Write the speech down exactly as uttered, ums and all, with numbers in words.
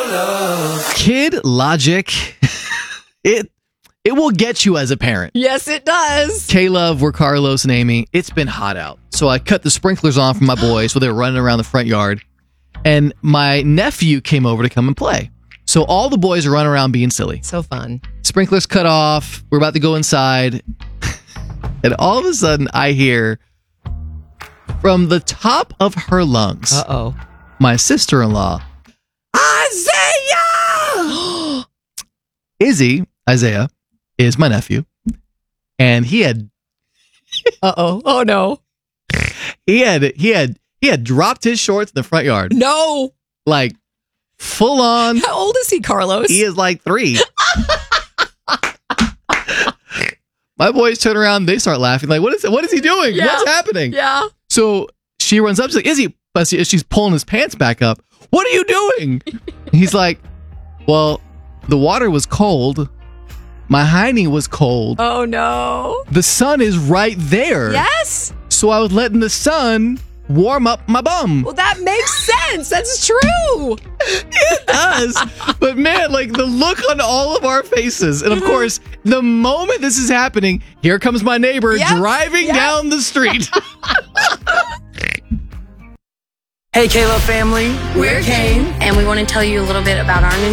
K-Love. Kid logic. It it will get you as a parent. Yes, it does. K-Love, we're Carlos and Amy. It's been hot out. So I cut the sprinklers on for my boys so they're running around the front yard. And my nephew came over to come and play. So all the boys are running around being silly. So fun. Sprinklers cut off. We're about to go inside. And all of a sudden I hear from the top of her lungs, Uh-oh. my sister-in-law, Isaiah! Izzy, Isaiah, is my nephew. And he had Uh-oh. Oh, no. he had he had he had dropped his shorts in the front yard. No. Like full on. How old is he, Carlos? He is like three. My boys turn around, they start laughing. Like, what is what is he doing? Yeah. What's happening? Yeah. So she runs up, she's like, Izzy, but she- she's pulling his pants back up. What are you doing? He's like, well, the water was cold. My hiney was cold. Oh, no. The sun is right there. Yes. So I was letting the sun warm up my bum. Well, that makes sense. That's true. It does. But man, like the look on all of our faces. And of course, the moment this is happening, here comes my neighbor Yep, driving yep. down the street. Hey, K-Love family. We're Kane, and we want to tell you a little bit about our new